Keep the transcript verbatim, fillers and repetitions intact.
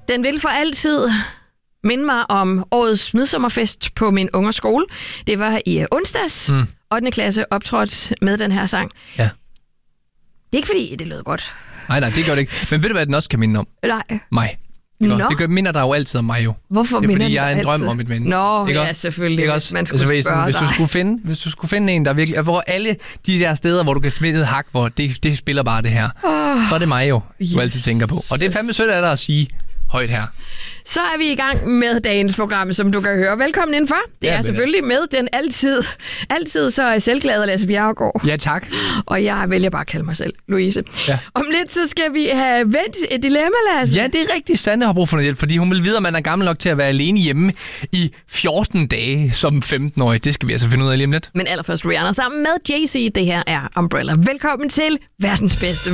Den vil for altid minde mig om årets midsommerfest på min ungers skole. Det var i onsdags. Mm. ottende klasse optrådte med den her sang. Ja. Det er ikke fordi, det lød godt. Nej, nej, det gør det ikke. Men ved du, hvad den også kan minde om? Nej. Mig. Det, det gør, minder dig jo altid om mig jo. Hvorfor det er, minder fordi jeg er en altid? drøm om et menneske. Nå, ikke ja, selvfølgelig. Ikke hvis man skulle altså, spørge hvis, dig. hvis, du skulle finde, hvis du skulle finde en, der virkelig... Hvor alle de der steder, hvor du kan smide et hak, hvor det, det spiller bare det her. Oh, så er det mig jo, yes. du altid tænker på. Og det er fandme sødt af dig at sige højt her. Så er vi i gang med dagens program, som du kan høre. Velkommen indenfor. Det ja, er selvfølgelig med den altid, altid så selvglade Lasse Bjerregaard. Ja, tak. Og jeg vælger bare at kalde mig selv Louise. Ja. Om lidt, så skal vi have vendt et dilemma, Lasse. Ja, det er rigtigt. Sanne har brug for noget hjælp, fordi hun vil vide, at man er gammel nok til at være alene hjemme i fjorten dage som femten-årig. Det skal vi altså finde ud af lige om lidt. Men allerførst Rihanna sammen med Jay-Z. Det her er Umbrella. Velkommen til verdens bedste